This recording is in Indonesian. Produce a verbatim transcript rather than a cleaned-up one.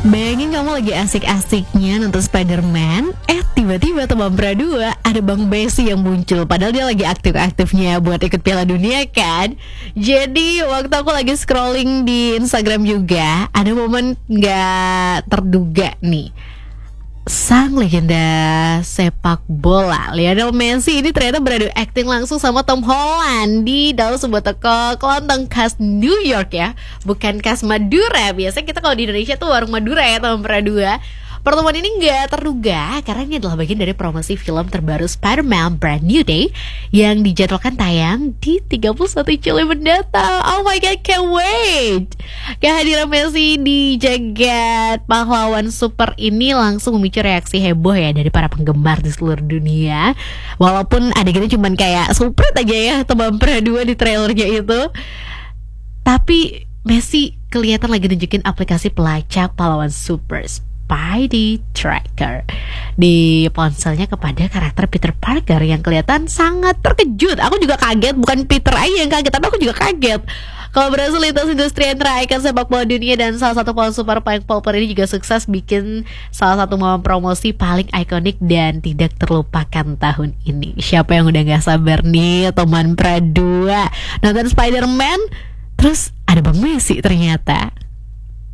Bayangin kamu lagi asik-asiknya nonton Spider-Man, eh tiba-tiba teman berdua ada Bang Messi yang muncul. Padahal dia lagi aktif-aktifnya buat ikut Piala Dunia kan. Jadi waktu aku lagi scrolling di Instagram juga, ada momen gak terduga nih. Sang legenda sepak bola Lionel Messi ini ternyata beradu akting langsung sama Tom Holland di dalam sebuah toko kelontong khas New York ya, bukan khas Madura. Biasanya kita kalau di Indonesia tuh warung Madura ya teman berdua. Pertemuan ini gak terduga karena ini adalah bagian dari promosi film terbaru Spider-Man Brand New Day yang dijadwalkan tayang di tiga puluh satu Juli mendatang. Oh my god, can't wait. Kehadiran Messi di jagat pahlawan super ini langsung memicu reaksi heboh ya dari para penggemar di seluruh dunia. Walaupun adegannya cuman kayak supret aja ya teman berdua di trailernya itu, tapi Messi kelihatan lagi nunjukin aplikasi pelacak pahlawan super Spidey Tracker di ponselnya kepada karakter Peter Parker yang kelihatan sangat terkejut. Aku juga kaget, bukan Peter aja yang kaget, tapi aku juga kaget. Kalau berhasil lintas industri yang terakhir sepak bola dunia dan salah satu pahlawan super paling populer ini juga sukses bikin salah satu momen promosi paling ikonik dan tidak terlupakan tahun ini. Siapa yang udah gak sabar nih teman Pradua nonton Spider-Man, terus ada Bang Messi ternyata.